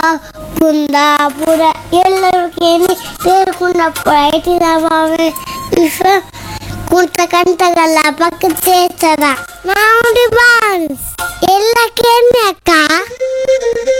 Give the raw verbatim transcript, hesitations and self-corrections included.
ಕುಂದಾಪುರ ಎಲ್ಲರಿಗೆ ತೇರುకున్నప్పుడు ಐಟಿ రామావే ఇఫ కుంట కంటగల్ల పక్క చేసరా మామిడి బా